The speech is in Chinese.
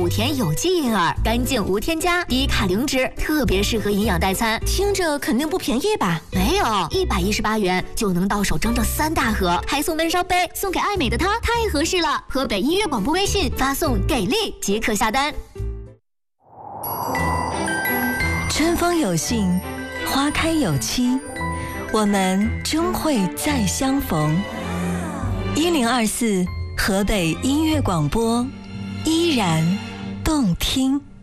5天有机银耳，干净无添加，低卡零脂，特别适合营养代餐。 听着肯定不便宜吧？ 没有，118元就能到手整整3大盒，还送温烧杯，送给爱美的她，太合适了。河北音乐广播微信发送给力即可下单。 春风有信，花开有期，我们终会再相逢。1024河北音乐广播，依然动听。